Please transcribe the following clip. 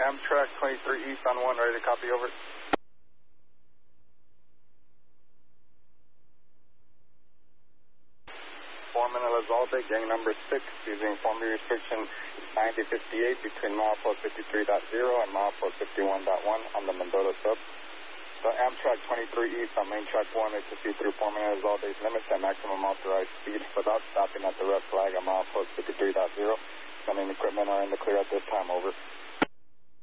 Amtrak 23 East on 1, ready to copy, over. Foreman Elizalde, gang number 6, using formally restriction 9058 between milepost 53.0 and milepost 51.1 on the Mendoza sub. So Amtrak 23 East on main track 1 HSC through Foreman Elizalde's limits at maximum authorized speed without stopping at the red flag on milepost 53.0. Sending equipment are in the clear at this time, over.